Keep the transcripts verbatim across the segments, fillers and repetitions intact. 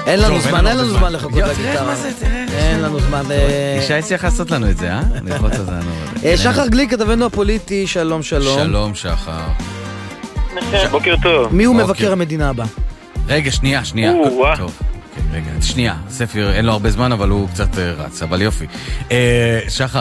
אין לנו זמן, אין לנו זמן לחכות לגיטרה. אין לנו זמן. אישה צריך לעשות לנו את זה, אה? ללחוץ את זה. שחר גליק, כתבנו הפוליטי, שלום שלום. שלום שחר. בוקר טוב. מי הוא מבקר המדינה הבא? רגע, שנייה, שנייה. טוב. רגע, שנייה, ספיר, אין לו הרבה זמן, אבל הוא קצת רץ, אבל יופי. שחר,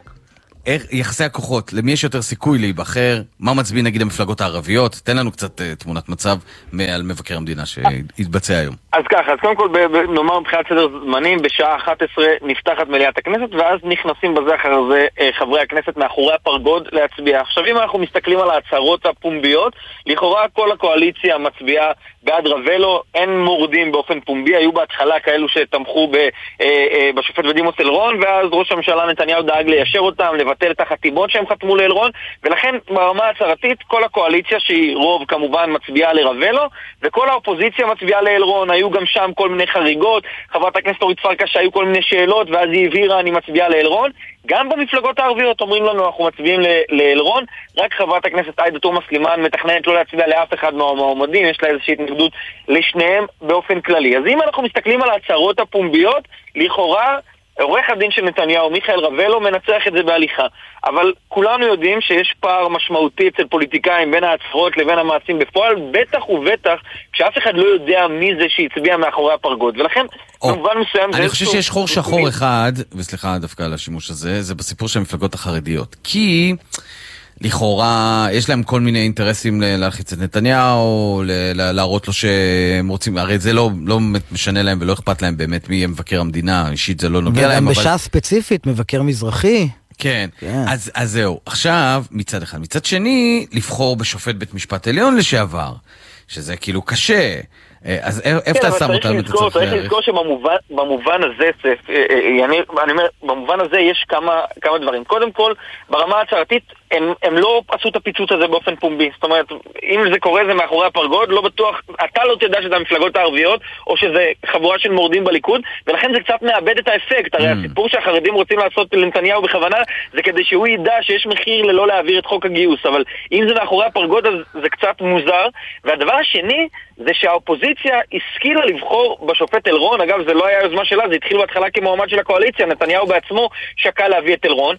יחסי הכוחות, למי יש יותר סיכוי להיבחר? מה מצביע נגיד המפלגות הערביות? תן לנו קצת תמונת מצב על מבקר המדינה שהתבצע היום. אז ככה, אז קודם כל, נאמר מבחינת סדר זמנים, בשעה אחת עשרה נפתחת מליאת הכנסת, ואז נכנסים בזה אחר זה חברי הכנסת מאחורי הפרגוד להצביע. עכשיו, אם אנחנו מסתכלים על ההצהרות הפומביות, לכאורה כל הקואליציה מצביעה בעד רבלו, אין מורדים באופן פומבי, היו בהתחלה כאלו שתמכו בשופט בדימוס אלרון, ואז ראש הממשלה נתניהו דאג ליישר אותם, לבטל את החתימות שהם חתמו לאלרון, ולכן ברמה הצהרתית כל הקואליציה שהיא רוב כמובן מצביעה לרבלו, וכל האופוזיציה מצביעה לאלרון. היו גם שם כל מיני חריגות, חברת הכנסת אורית פרקש היו כל מיני שאלות, ואז היא הבהירה אני מצביעה לאלרון. גם במפלגות הערביות אומרים לנו אנחנו מצביעים לאלרון, רק חברת הכנסת עאידה תומא סלימאן מתכננת לא להצביע לאף אחד מהמועמדים, יש לה איזושהי התנגדות לשניהם באופן כללי. אז אם אנחנו מסתכלים על ההצהרות הפומביות, לכאורה עורך הדין של נתניהו, מיכאל רבלו, מנצח את זה בהליכה. אבל כולנו יודעים שיש פער משמעותי אצל פוליטיקאים בין ההצהרות לבין המעשים בפועל, בטח ובטח כשאף אחד לא יודע מי זה שהצביע מאחורי הפרגוד. ולכן, במובן מסוים... אני חושב שיש חור שחור אחד, וסליחה דווקא על השימוש הזה, זה בסיפור של המפלגות החרדיות. כי... לכאורה, יש להם כל מיני אינטרסים להלחיץ את נתניהו, להראות לו שהם רוצים, הרי זה לא, לא משנה להם ולא אכפת להם באמת מי מבקר המדינה, אישית זה לא נוגע להם. בשעה ספציפית, מבקר מזרחי. כן, אז, אז זהו. עכשיו, מצד אחד. מצד שני, לבחור בשופט בית משפט עליון לשעבר, שזה כאילו קשה. אז איפה אתה שם אותם את הצורך? צריך לזכור שבמובן הזה, אני אומר, במובן הזה יש כמה דברים. קודם כל, ברמה ההצהרתית, הם לא עשו את הפיצוץ הזה באופן פומבי. זאת אומרת, אם זה קורה זה מאחורי הפרגוד, לא בטוח, אתה לא תדע שזה המפלגות הערביות, או שזה חבורה של מורדים בליכוד, ולכן זה קצת מאבד את האפקט. הרי הסיפור שהחרדים רוצים לעשות לנתניהו בכוונה, זה כדי שהוא ידע שיש מחיר ללא להעביר את חוק הגיוס. אבל אם זה מאחורי הפרגוד, אז זה קצת מוזר. והדבר השני, זה שהאופוזיציה השכילה לבחור בשופט אלרון. אגב, זה לא היה יוזמה שלה, זה התחיל בהתחלה כמועמד של הקואליציה. נתניהו בעצמו שקל להביא את אלרון,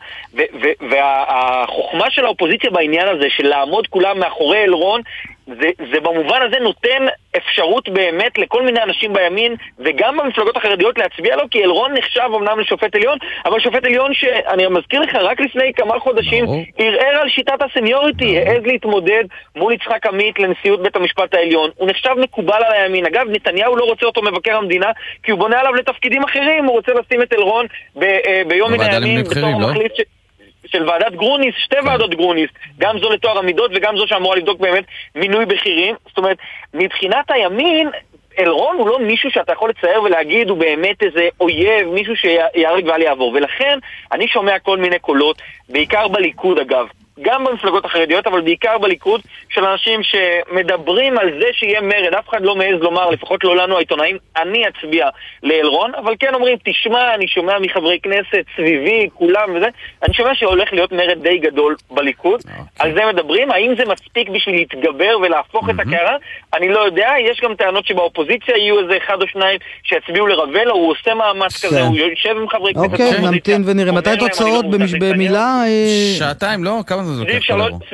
והחוכמה של האופוזיציה בעניין הזה, של לעמוד כולם מאחורי אלרון, זה, זה במובן הזה נותן אפשרות באמת לכל מיני אנשים בימין וגם במפלגות החרדיות להצביע לו, כי אלרון נחשב אמנם לשופט עליון, אבל שופט עליון שאני מזכיר לך רק לפני כמה חודשים ערער על שיטת הסניוריטי, העז להתמודד מול יצחק עמית לנשיאות בית המשפט העליון. הוא נחשב מקובל על הימין. אגב, נתניהו לא רוצה אותו מבקר המדינה כי הוא בונה עליו לתפקידים אחרים. הוא רוצה לשים את אלרון ב- ביום מן הימים בתור המחליט ש... של ועדת גרוניס, שתי ועדות גרוניס, גם זו לתואר המידות וגם זו שאמורה לבדוק באמת מינוי בכירים. זאת אומרת, מבחינת הימין, אלרון הוא לא מישהו שאתה יכול לצייר ולהגיד הוא באמת איזה אויב, מישהו שיערג ועל יעבור. ולכן אני שומע כל מיני קולות, בעיקר בליכוד אגב, גם במפלגות החרדיות, אבל בעיקר בליכוד, של אנשים שמדברים על זה שיהיה מרד. אף אחד לא מעז לומר, לפחות לא לנו העיתונאים, אני אצביע לאלרון, אבל כן אומרים, תשמע, אני שומע מחברי כנסת, סביבי, כולם וזה, אני שומע שהולך להיות מרד די גדול בליכוד. Okay. על זה מדברים, האם זה מספיק בשביל להתגבר ולהפוך mm-hmm. את הקערה? אני לא יודע, יש גם טענות שבאופוזיציה יהיו איזה אחד או שניים שיצביעו לרבלו, הוא עושה מאמץ כזה, הוא יושב עם חברי כנסת. אוקיי, נמתין ונראה. מתי תוצאות במילה? שעתיים, לא? כמה זה סביב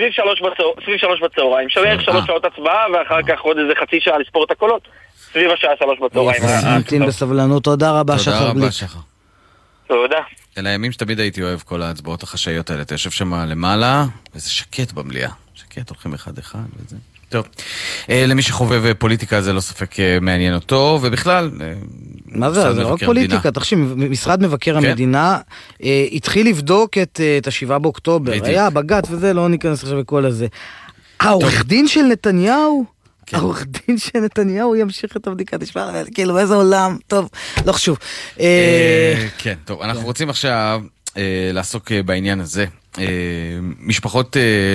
שלוש בצהריים, שווה שלוש שעות הצבעה ואחר כך עוד איזה חצי שעה לספור את הקולות, סביב השעה שלוש בצהריים. נמתין בסבלנות. תודה רבה שחר גליק. תודה. אלה הימים שתמיד הייתי אוהב כל ההצבעות החשאיות האלה. אתה יושב שם למעלה וזה שקט במליאה, שקט, הולכים אחד אחד וזה טוב. למי שחובב פוליטיקה זה לא ספק מעניין אותו, ובכלל מה זה? זה רק פוליטיקה. תחשיב, משרד מבקר המדינה התחיל לבדוק את השבעה באוקטובר, היה בג"ץ וזה, לא ניכנס עכשיו לכל הזה. העורך דין של נתניהו, העורך דין של נתניהו ימשיך את הבדיקה, תשמע, כאילו באיזה עולם, טוב, לא חשוב. כן, טוב, אנחנו רוצים עכשיו לעסוק בעניין הזה. משפחות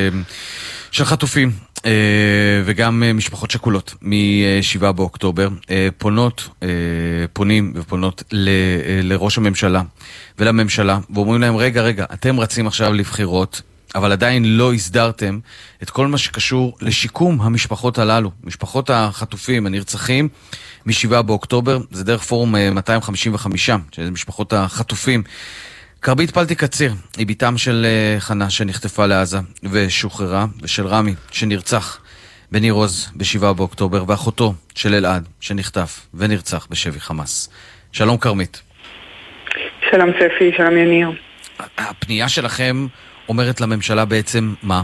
של חטופים וגם משפחות שכולות משבעה באוקטובר פונות, פונים ופונות לראש הממשלה ולממשלה ואומרים להם רגע רגע אתם רצים עכשיו לבחירות, אבל עדיין לא הסדרתם את כל מה שקשור לשיקום המשפחות הללו, משפחות החטופים, הנרצחים מ-שבעה באוקטובר, זה דרך פורום מאתיים חמישים וחמש, שזה משפחות החטופים. קרבית פלטי קציר, היא ביתם של חנה שנחטפה לעזה ושוחררה, ושל רמי שנרצח בניר עוז ב-שבעה באוקטובר, ואחותו של אלעד שנחטף ונרצח בשבי חמאס. שלום קרמית. שלום ספי, שלום יניר. הפנייה שלכם אומרת לממשלה בעצם מה?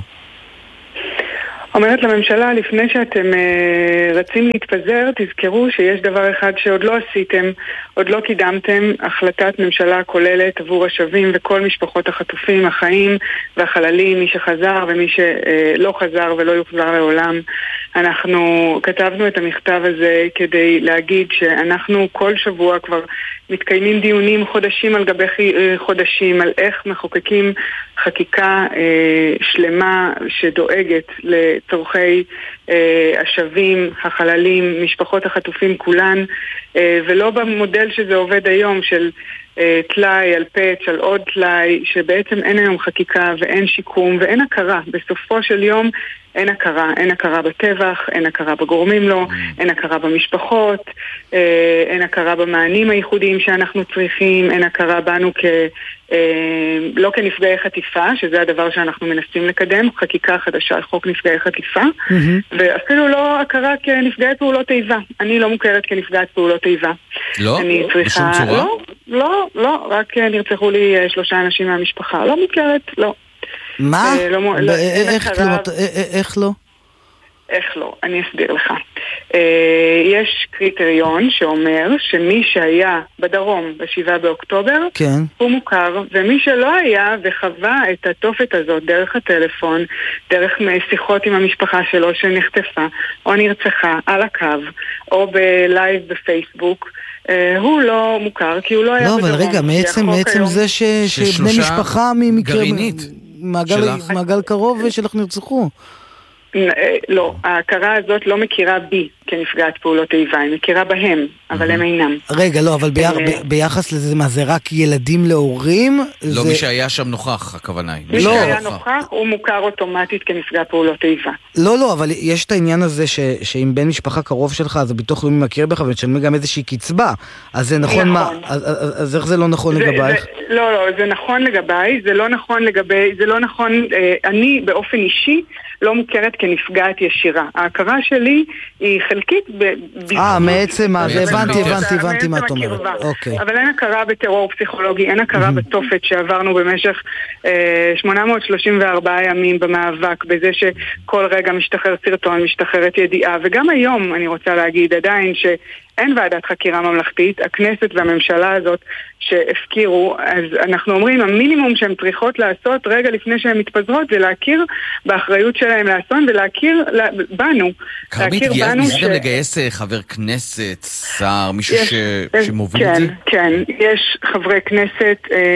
אומרת לממשלה, לפני שאתם uh, רצים להתפזר, תזכרו שיש דבר אחד שעוד לא עשיתם, עוד לא קידמתם, החלטת ממשלה כוללת עבור השבים וכל משפחות החטופים, החיים והחללים, מי שחזר ומי שלא uh, חזר ולא יוחזר לעולם. אנחנו כתבנו את המכתב הזה כדי להגיד שאנחנו כל שבוע כבר מתקיימים דיונים חודשים על גבי חודשים על איך מחוקקים חקיקה אה, שלמה שדואגת לצורכי אה, השבים, החללים, משפחות החטופים כולן, אה, ולא במודל שזה עובד היום של אה, תלאי על פץ, על עוד תלאי, שבעצם אין היום חקיקה ואין שיקום ואין הכרה. בסופו של יום אין הכרה, אין הכרה בטבח, אין הכרה בגורמים לו, אין הכרה במשפחות, אה, אין הכרה במענים הייחודיים שאנחנו צריכים, אין הכרה בנו כ... אה, לא כנפגעי חטיפה, שזה הדבר שאנחנו מנסים לקדם, חקיקה חדשה, חוק נפגעי חטיפה, mm-hmm. ואפילו לא הכרה כנפגעי פעולות איבה. אני לא מוכרת כנפגעת פעולות איבה. לא? אני צריכה... בשום צורה? לא, לא, לא, רק נרצחו לי שלושה אנשים מהמשפחה. לא מוכרת, לא. מה? איך לא? איך לא? אני אסביר לך. יש קריטריון שאומר שמי שהיה בדרום בשבעה באוקטובר הוא מוכר, ומי שלא היה וחווה את התופת הזאת דרך הטלפון, דרך שיחות עם המשפחה שלו שנחטפה או נרצחה על הקו או בלייב בפייסבוק, הוא לא מוכר כי הוא לא היה בדרום. לא, אבל רגע, מעצם זה שבני משפחה גרעינית מעגל קרוב ושלך נרצחו. לא, ההכרה הזאת לא מכירה בי כנפגעת פעולות איבה, היא מכירה בהם, אבל הם אינם. רגע, לא, אבל ביחס לזה, מה זה רק ילדים להורים? לא, מי שהיה שם נוכח, הכוונה היא. מי שהיה נוכח, הוא מוכר אוטומטית כנפגע פעולות איבה. לא, לא, אבל יש את העניין הזה שאם בן משפחה קרוב שלך, אז הביטוח לאומי מכיר בך ותשלם גם איזושהי קצבה. אז זה נכון מה? אז איך זה לא נכון לגבייך? לא, לא, זה נכון לגביי, זה לא נכון לגבי, זה לא נכון, אני באופן אישי לא מוכרת כנפגעת ישירה. ההכרה שלי היא חלקית אה, מעצם מה, זה הבנתי, הבנתי, הבנתי מה את אומרת. אבל אין הכרה בטרור פסיכולוגי, אין הכרה בתופת שעברנו במשך שמונה מאות שלושים וארבעה ימים במאבק, בזה שכל רגע משתחרר סרטון, משתחררת ידיעה, וגם היום אני רוצה להגיד עדיין ש... אין ועדת חקירה ממלכתית, הכנסת והממשלה הזאת שהפקירו, אז אנחנו אומרים, המינימום שהן צריכות לעשות רגע לפני שהן מתפזרות, זה להכיר באחריות שלהם לאסון ולהכיר בנו. קרמית, ניסיתם לגייס חבר כנסת, שר, מישהו שמוביל את זה? כן, כן, יש חברי כנסת...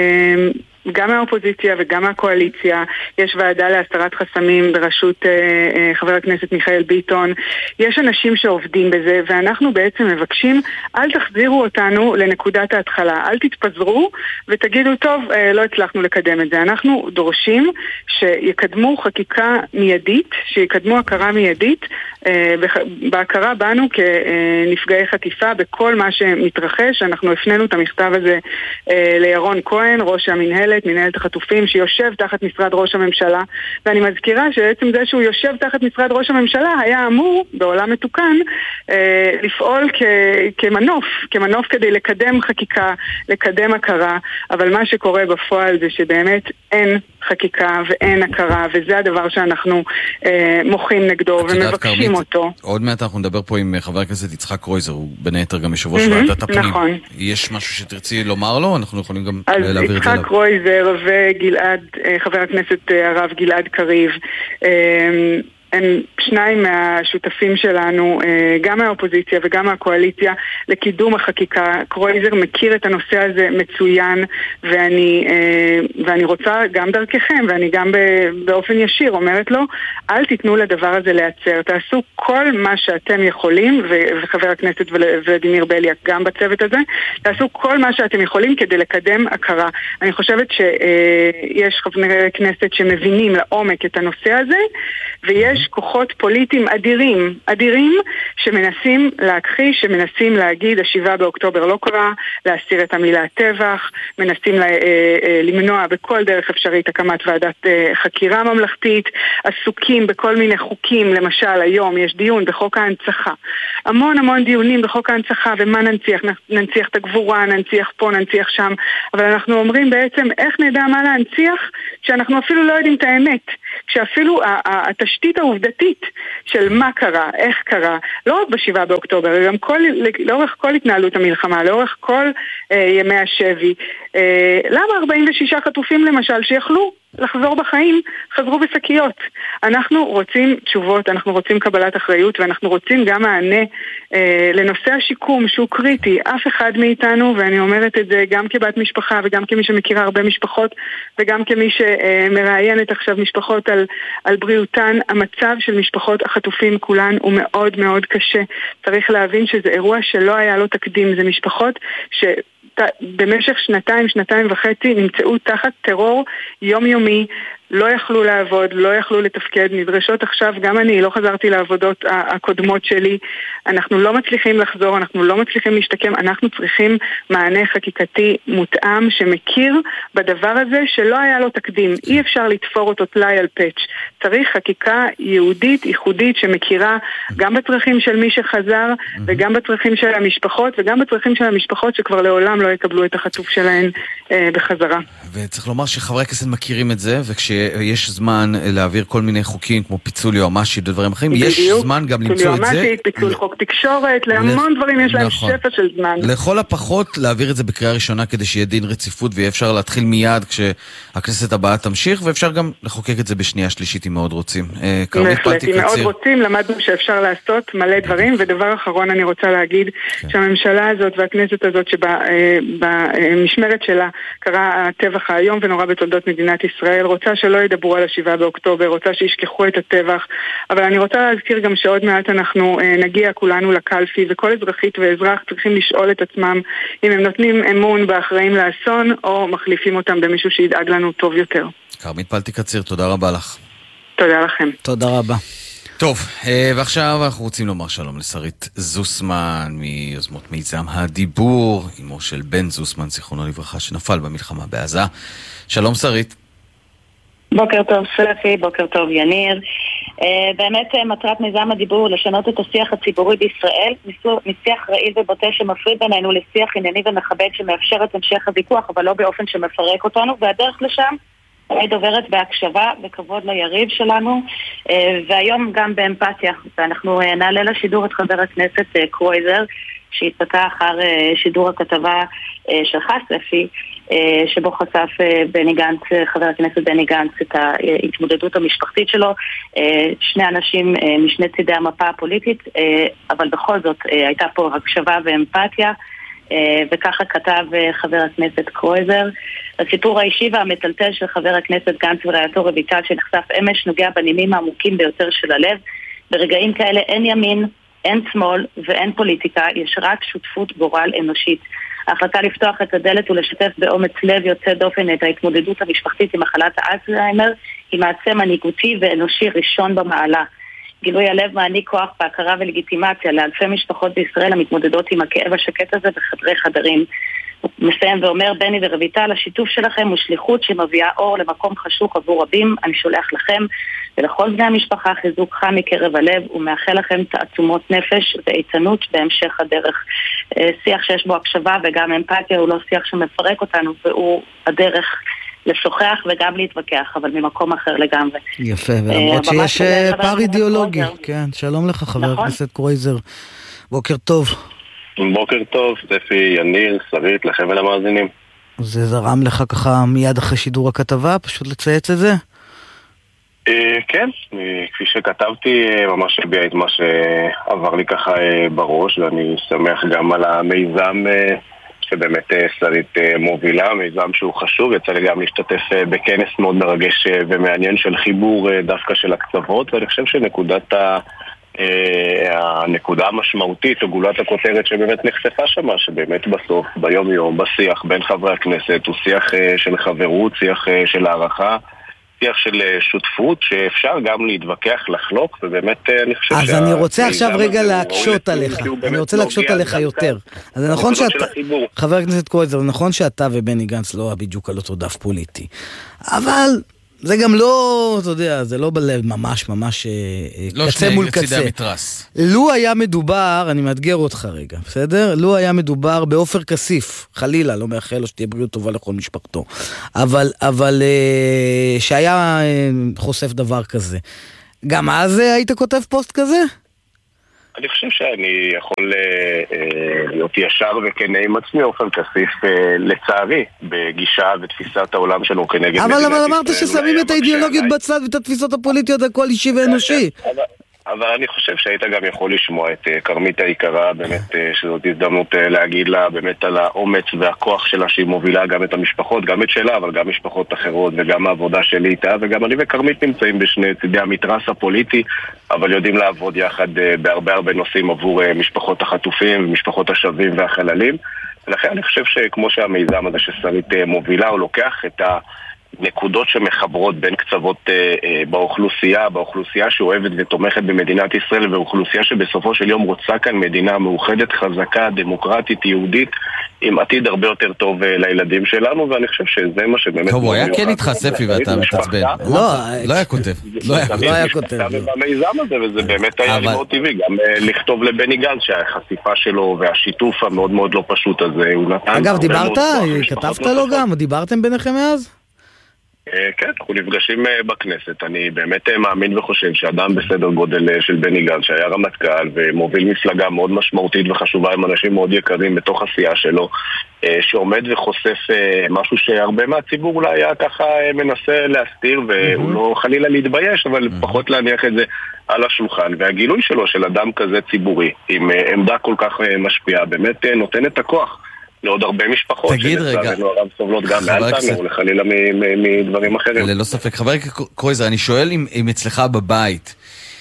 גם מהאופוזיציה וגם מהקואליציה, יש ועדה להסרת חסמים בראשות אה, אה, חבר הכנסת מיכאל ביטון, יש אנשים שעובדים בזה, ואנחנו בעצם מבקשים, אל תחזירו אותנו לנקודת ההתחלה, אל תתפזרו ותגידו, טוב, אה, לא הצלחנו לקדם את זה. אנחנו דורשים שיקדמו חקיקה מיידית, שיקדמו הכרה מיידית, אה, בהכרה בנו כנפגעי חטיפה בכל מה שמתרחש. אנחנו הפנינו את המכתב הזה אה, לירון כהן, ראש המנהלת, מנהלת החטופים, שיושב תחת משרד ראש הממשלה, ואני מזכירה שעצם זה שהוא יושב תחת משרד ראש הממשלה היה אמור, בעולם מתוקן, אה, לפעול כ- כמנוף, כמנוף כדי לקדם חקיקה, לקדם הכרה, אבל מה שקורה בפועל זה שבאמת אין חקיקה ואין הכרה, וזה הדבר שאנחנו אה, מוחים נגדו ומבקשים קרמית, אותו. עוד מעט אנחנו נדבר פה עם חבר הכנסת יצחק קרויזר, הוא בין היתר גם יושב ראש ועדת הפנים. נכון. יש משהו שתרצי לומר לו? אנחנו יכולים גם להעביר את זה. אז יצחק קרויזר וגלעד, חבר הכנסת הרב גלעד קריב, הם שניים מהשותפים שלנו, גם מהאופוזיציה וגם מהקואליציה, לקידום החקיקה. קרויזר מכיר את הנושא הזה מצוין, ואני, ואני רוצה גם דרככם, ואני גם באופן ישיר אומרת לו, אל תיתנו לדבר הזה להיעצר, תעשו כל מה שאתם יכולים, וחבר הכנסת ולדימיר בליאק גם בצוות הזה, תעשו כל מה שאתם יכולים כדי לקדם הכרה. אני חושבת שיש חברי כנסת שמבינים לעומק את הנושא הזה, ויש כוחות פוליטיים אדירים, אדירים, שמנסים להכחיש, שמנסים להגיד, השבעה באוקטובר לא קרה, להסיר את המילה טבח, מנסים למנוע בכל דרך אפשרית הקמת ועדת חקירה ממלכתית, עסוקים בכל מיני חוקים, למשל היום יש דיון בחוק ההנצחה, המון המון דיונים בחוק ההנצחה, ומה ננציח, ננציח את הגבורה, ננציח פה, ננציח שם, אבל אנחנו אומרים בעצם איך נדע מה להנציח, שאנחנו אפילו לא יודעים את האמת, כשאפילו התשתית העובדתית של מה קרה, איך קרה, לא רק בשבעה באוקטובר, גם כל, לאורך כל התנהלות המלחמה, לאורך כל אה, ימי השבי, אה, למה ארבעים ושישה חטופים למשל שיכלו לחזור בחיים, חזרו בשקיות? אנחנו רוצים תשובות, אנחנו רוצים קבלת אחריות, ואנחנו רוצים גם מענה אה, לנושא השיקום שהוא קריטי. אף אחד מאיתנו, ואני אומרת את זה גם כבת משפחה וגם כמי שמכירה הרבה משפחות וגם כמי שמראיינת עכשיו משפחות על, על בריאותן, המצב של משפחות החטופים כולן הוא מאוד מאוד קשה. צריך להבין שזה אירוע שלא היה לו תקדים, זה משפחות ש... במשך שנתיים, שנתיים וחצי נמצאו תחת טרור יומיומי, לא יכלו לעבוד, לא יכלו לתפקד, נדרשות עכשיו, גם אני לא חזרתי לעבודות הקודמות שלי, אנחנו לא מצליחים לחזור, אנחנו לא מצליחים להשתקם, אנחנו צריכים מענה חקיקתי מותאם שמכיר בדבר הזה שלא היה לו תקדים, אי אפשר לתפור אותו תלאי על פאץ', צריך חקיקה יהודית, ייחודית, שמכירה גם בצרכים של מי שחזר, וגם בצרכים של המשפחות, וגם בצרכים של המשפחות שכבר לעולם לא יקבלו את החטוף שלהן אה, בחזרה. וצריך לומר שחברי הכנסת מכירים את זה, וכשיש זמן להעביר כל מיני חוקים כמו פיצול יועמ"שית ודברים אחרים, יש זמן גם למצוא את זה. פיצול חוק תקשורת, להמון דברים יש להם שפע של זמן. לכל הפחות להעביר את זה בקריאה ראשונה כדי שיהיה דין רציפות, ויהיה אפשר להתחיל מיד כשהכנסת הבאה תמשיך, ואפשר גם לחוקק את זה בשנייה שלישית אם מאוד רוצים. בהחלט, אם מאוד רוצים, למדנו שאפשר לעשות מלא דברים, ודבר אחרון אני רוצה להגיד, שהממשלה הזאת והכנסת הזאת שבמשמרת שלה קרה הטבח היום ונורא בתולדות מדינת ישראל, רוצה שלא ידברו על השבעה באוקטובר, רוצה שישכחו את הטבח, אבל אני רוצה להזכיר גם שעוד מעט אנחנו נגיע כולנו לקלפי, וכל אזרחית ואזרח צריכים לשאול את עצמם אם הם נותנים אמון באחראים לאסון, או מחליפים אותם במישהו שידאג לנו טוב יותר. כרמית פלטי קציר, תודה רבה לך. תודה לכם. תודה רבה. טוב, ועכשיו אנחנו רוצים לומר שלום לשרית זוסמן מיוזמות מיזם הדיבור, אמו של בן זוסמן, זיכרונו לברכה, שנפל במלחמה בעזה. שלום שרית. בוקר טוב ספי, בוקר טוב יניר. באמת מטרת מיזם הדיבור לשנות את השיח הציבורי בישראל, משיח רעיל ובוטה שמפריד בינינו לשיח ענייני ומכבד שמאפשר את המשך הוויכוח, אבל לא באופן שמפרק אותנו, והדרך לשם אני דוברת בהקשבה וכבוד ליריב שלנו, והיום גם באמפתיה. ואנחנו נעלה לשידור את חבר הכנסת קרויזר, שהתפתח אחר שידור הכתבה שלך ספי, שבו חשף בני גנץ, חבר הכנסת בני גנץ, את ההתמודדות המשפחתית שלו, שני אנשים משני צידי המפה הפוליטית, אבל בכל זאת הייתה פה הקשבה ואמפתיה, וככה כתב חבר הכנסת קרויזר. הסיפור האישי והמטלטל של חבר הכנסת גנץ ורעייתו רויטל שנחשף אמש נוגע בנימים העמוקים ביותר של הלב. ברגעים כאלה אין ימין, אין שמאל ואין פוליטיקה, יש רק שותפות גורל אנושית. ההחלטה לפתוח את הדלת ולשתף באומץ לב יוצא דופן את ההתמודדות המשפחתית עם מחלת האלצהיימר היא מעשה מנהיגותי ואנושי ראשון במעלה. גילוי הלב מעניק כוח בהכרה ולגיטימציה לאלפי משפחות בישראל המתמודדות עם הכאב השקט הזה בחדרי חדרים. הוא מסיים ואומר, בני ורויטל, השיתוף שלכם הוא שליחות שמביאה אור למקום חשוך עבור רבים. אני שולח לכם ולכל בני המשפחה חיזוק חם מקרב הלב ומאחל לכם תעצומות נפש ואיתנות בהמשך הדרך. שיח שיש בו הקשבה וגם אמפתיה הוא לא שיח שמפרק אותנו, והוא הדרך לשוחח וגם להתווכח, אבל ממקום אחר לגמרי. יפה, ולמרות שיש פער אידיאולוגי. כן, שלום לך חבר הכנסת קרויזר. בוקר טוב. בוקר טוב, ספי, יניר, שרית, לכם ולמאזינים. זה זרם לך ככה מיד אחרי שידור הכתבה, פשוט לצייץ את זה? כן, כפי שכתבתי, ממש הביע את מה שעבר לי ככה בראש, ואני שמח גם על המיזם שבאמת שרית מובילה, מיזם שהוא חשוב. יצא לי גם להשתתף בכנס מאוד מרגש ומעניין של חיבור דווקא של הקצוות, ואני חושב שנקודת ה... הנקודה המשמעותית או גולת הכותרת שבאמת נחשפה שמה, שבאמת בסוף, ביום יום, בשיח בין חברי הכנסת, הוא שיח של חברות, שיח של הערכה, שיח של שותפות, שאפשר גם להתווכח, לחלוק, ובאמת אני חושב אז אני רוצה עכשיו רגע להקשות עליך, אני רוצה להקשות עליך יותר. אז זה נכון שאתה, חבר הכנסת קרויזר, זה נכון שאתה ובני גנץ לא בדיוק על אותו דף פוליטי, אבל זה גם לא, אתה יודע, זה לא בלב ממש ממש לא קצה מול קצה. לצידי המתרס. לו היה מדובר, אני מאתגר אותך רגע, בסדר? לו היה מדובר באופר כסיף, חלילה, לא מאחל לו שתהיה בריאות טובה לכל משפחתו, אבל, אבל שהיה חושף דבר כזה. גם אז היית כותב פוסט כזה? אני חושב שאני יכול אה, להיות ישר וכנה עם עצמי. עופר כסיף, אה, לצערי, בגישה ותפיסת העולם שלו כנגד מדינת ישראל. אבל אמרת ששמים את האידיאולוגיות בצד ואת התפיסות הפוליטיות הכל אישי ואנושי. אבל אני חושב שהיית גם יכול לשמוע את קרמית היקרה, באמת שזאת הזדמנות להגיד לה באמת על האומץ והכוח שלה שהיא מובילה גם את המשפחות, גם את שלה, אבל גם משפחות אחרות, וגם העבודה שלי איתה, וגם אני וקרמית נמצאים בשני צידי המתרס הפוליטי, אבל יודעים לעבוד יחד בהרבה הרבה נושאים עבור משפחות החטופים ומשפחות השבים והחללים. ולכן אני חושב שכמו שהמיזם הזה ששרית מובילה, הוא לוקח את ה... נקודות שמחברות בין קצוות אה, אה, באוכלוסייה, באוכלוסייה שאוהבת ותומכת במדינת ישראל, ואוכלוסייה שבסופו של יום רוצה כאן מדינה מאוחדת, חזקה, דמוקרטית, יהודית, עם עתיד הרבה יותר טוב אה, לילדים שלנו, ואני חושב שזה מה שבאמת... טוב, הוא היה כן איתך ספי ואתה מתעצבן. לא היה כותב. לא היה כותב. במיזם הזה, וזה באמת היה לי מאוד טבעי, גם לכתוב לבני גנץ שהחשיפה שלו והשיתוף המאוד מאוד לא פשוט הזה, הוא נתן... אגב, דיברת? כתבת לו גם? דיברתם ביניכם מאז? כן, אנחנו נפגשים בכנסת. אני באמת מאמין וחושב שאדם בסדר גודל של בני גנץ, שהיה רמטכ"ל ומוביל מפלגה מאוד משמעותית וחשובה עם אנשים מאוד יקרים בתוך עשייה שלו, שעומד וחושף משהו שהרבה מהציבור אולי היה ככה מנסה להסתיר, והוא לא חלילה להתבייש, אבל פחות להניח את זה על השולחן. והגילוי שלו של אדם כזה ציבורי עם עמדה כל כך משפיעה באמת נותן את הכוח לעוד הרבה משפחות. תגיד רגע, הרב סובלות גם מאלצהיימר ולחלילה מדברים אחרים. ללא ספק. חבר קרויזר, אני שואל אם אצלך בבית,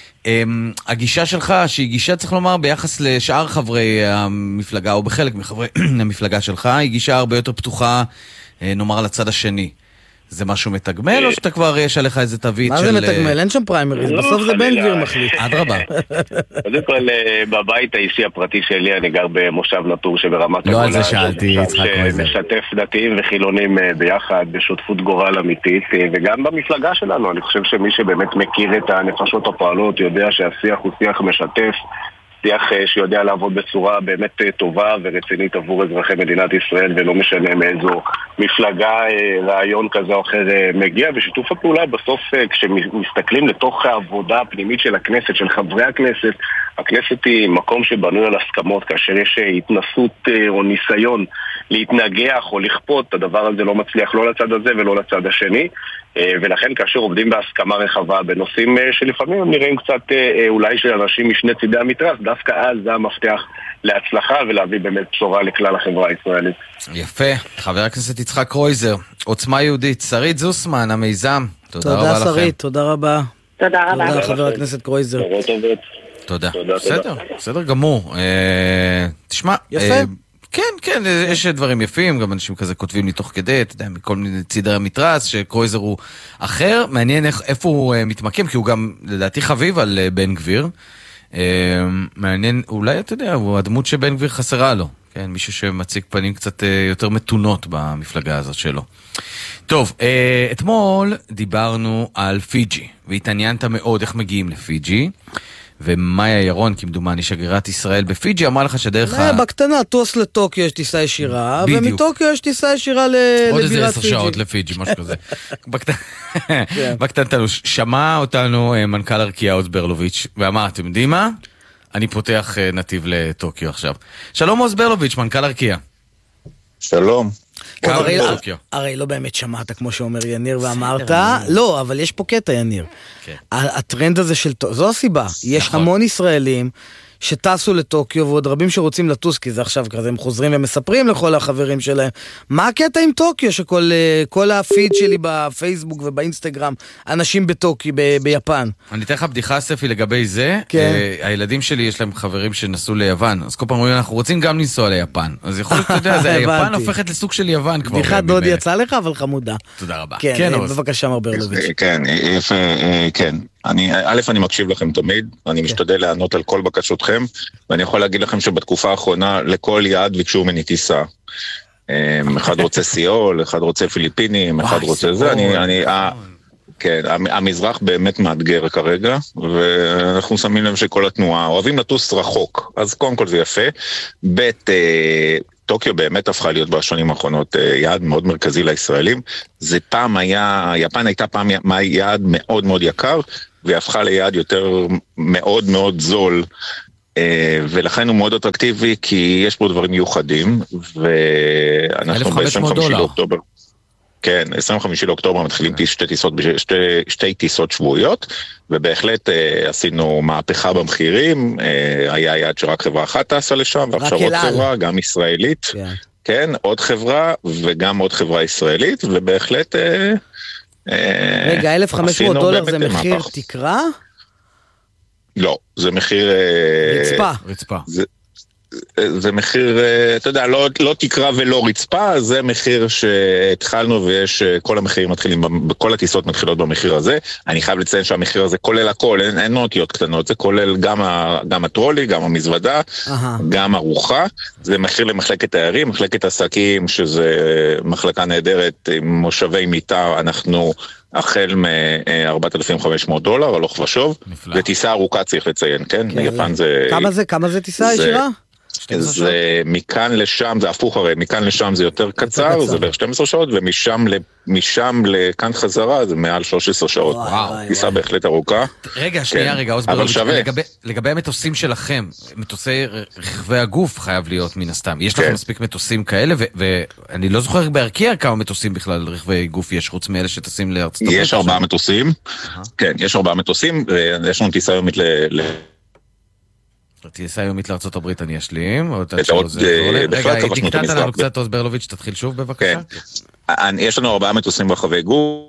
הגישה שלך, שהיא גישה, צריך לומר, ביחס לשאר חברי המפלגה, או בחלק מחברי המפלגה שלך, היא גישה הרבה יותר פתוחה, נאמר, לצד השני. זה משהו מתגמל, או שאתה כבר יש עליך איזה תווית של... מה זה מתגמל? אין שם פריימריז, בסוף זה בן גביר מחליט. אדרבה. קודם כל, בבית האישי הפרטי שלי, אני גר במושב נטור שברמת הגולן. לא על זה שאלתי, יצחק קרויזר. שמשתף דתיים וחילונים ביחד, בשותפות גורל אמיתית, וגם במפלגה שלנו. אני חושב שמי שבאמת מכיר את הנפשות הפועלות, יודע שהשיח הוא שיח משתף, שיח שיודע לעבוד בצורה באמת טובה ורצינית עבור אזרחי מדינת ישראל, ולא משנה מאיזו מפלגה, רעיון כזה או אחר מגיע. ושיתוף הפעולה בסוף, כשמסתכלים לתוך העבודה הפנימית של הכנסת, של חברי הכנסת, הכנסת היא מקום שבנוי על הסכמות. כאשר יש התנסות או ניסיון להתנגח או לכפות, הדבר הזה לא מצליח לא לצד הזה ולא לצד השני, ולכן כאשר עובדים בהסכמה רחבה בנושאים שלפעמים הם נראים קצת אולי של אנשים משני צידי המתרס, דווקא אז זה המפתח להצלחה ולהביא באמת בשורה לכלל החברה הישראלית. יפה. חבר הכנסת יצחק קרויזר, עוצמה יהודית, שרית זוסמן, המיזם, תודה רבה לכם. תודה שרית, תודה רבה. תודה רבה. תודה חבר הכנסת קרויזר. תודה. בסדר, בסדר גמור. תשמע, יפה. כן, כן, יש דברים יפים, גם אנשים כזה כותבים לי תוך כדי, אתה יודע, מכל מיני צידי המתרס, שקרויזר הוא אחר, מעניין איפה הוא מתמקם, כי הוא גם, לדעתי, חביב על בן גביר. מעניין, אולי, אתה יודע, הוא הדמות שבן גביר חסרה לו, כן, מישהו שמציג פנים קצת יותר מתונות במפלגה הזאת שלו. טוב, אתמול דיברנו על פיג'י, והתעניינת מאוד איך מגיעים לפיג'י, ומאיה ירון, כמדומני, שגרירת ישראל בפיג'י, אמרה לך שדרך ה... בקטנה, טוס לטוקיו יש טיסה ישירה, ומטוקיו יש טיסה ישירה לבירת פיג'י. עוד איזה עשר שעות לפיג'י, משהו כזה. בקטנתנו, שמע אותנו מנכ"ל ארקיע עוז ברלוביץ', ואמר, אתם יודעים מה? אני פותח נתיב לטוקיו עכשיו. שלום עוז ברלוביץ', מנכ"ל ארקיע. שלום. הרי לא באמת שמעת כמו שאומר יניר ואמרת, לא, אבל יש פה קטע יניר. הטרנד הזה של, זו הסיבה, יש המון ישראלים שטסו לטוקיו, ועוד רבים שרוצים לטוס, כי זה עכשיו כזה, הם חוזרים ומספרים לכל החברים שלהם. מה הקטע עם טוקיו, שכל כל הפיד שלי בפייסבוק ובאינסטגרם, אנשים בטוקיו, ב, ביפן? אני אתן לך בדיחה, ספי, לגבי זה. כן. הילדים שלי, יש להם חברים שנסעו ליוון, אז כל פעם אומרים, אנחנו רוצים גם לנסוע ליפן. אז יכול להיות, אתה יודע, זה, היפן הופכת לסוג של יוון כבר. בדיחה דוד יצא לך, אבל חמודה. תודה רבה. כן, כן, בבקשה, מר ברלוביץ'. כן, יפה, כן. אני, א', אני מקשיב לכם תמיד, אני משתדל לענות על כל בקשותכם, ואני יכול להגיד לכם שבתקופה האחרונה, לכל יעד ביקשו ממני טיסה. אחד רוצה סיול, אחד רוצה פיליפינים, אחד רוצה זה, אני, אני, כן, המזרח באמת מאתגר כרגע, ואנחנו שמים לב שכל התנועה, אוהבים לטוס רחוק, אז קודם כל זה יפה. ב' טוקיו באמת הפכה להיות בשנים האחרונות יעד מאוד מרכזי לישראלים. זה פעם היה, יפן הייתה פעם יעד מאוד מאוד יקר, והיא הפכה ליעד יותר מאוד מאוד זול, ולכן הוא מאוד אטרקטיבי, כי יש פה דברים מיוחדים, ואנחנו ב-עשרים וחמישה לאוקטובר. כן, עשרים וחמישה לאוקטובר מתחילים שתי טיסות, שתי, שתי טיסות שבועיות, ובהחלט אה, עשינו מהפכה במחירים, אה, היה יעד שרק חברה אחת טסה לשם, ועכשיו עוד חברה, גם ישראלית, yeah. כן, עוד חברה, וגם עוד חברה ישראלית, ובהחלט... אה, רגע, אלף וחמש מאות דולר זה מחיר מהפך. תקרה? לא, זה מחיר... רצפה. רצפה. זה, זה מחיר, אתה יודע, לא, לא תקרה ולא רצפה, זה מחיר שהתחלנו ויש, כל המחירים מתחילים, כל הטיסות מתחילות במחיר הזה. אני חייב לציין שהמחיר הזה כולל הכל, אין, אין נוטיות קטנות, זה כולל גם, ה, גם הטרולי, גם המזוודה, Aha. גם ארוחה. זה מחיר למחלקת תיירים, מחלקת עסקים, שזה מחלקה נהדרת עם מושבי מיטה, אנחנו... החל מ-ארבעת אלפים וחמש מאות דולר, הלוך ושוב, וטיסה ארוכה צריך לציין, כן? יפן זה... כמה זה, כמה זה טיסה ישירה? זה מכאן לשם, זה הפוך הרי, מכאן לשם זה יותר קצר, זה בערך שתים עשרה שעות, ומשם משם לכאן חזרה זה מעל שלוש עשרה שעות. טיסה בהחלט ארוכה. רגע, שנייה, רגע, לגבי המטוסים שלכם, מטוסי רכבי הגוף חייב להיות מן הסתם. יש לכם מספיק מטוסים כאלה, ואני לא זוכר בארקיע כמה מטוסים בכלל רכבי גוף יש, חוץ מאלה שטסים לארצות הברית. יש ארבעה מטוסים, כן, יש ארבעה מטוסים, ויש לנו טיסה יומית ל... טיסה יומית לארצות הברית אני אשלים. רגע, דיקטת לנו קצת עוז ברלוביץ', תתחיל שוב בבקשה. יש לנו ארבעה מטוסים ברחבי גוף.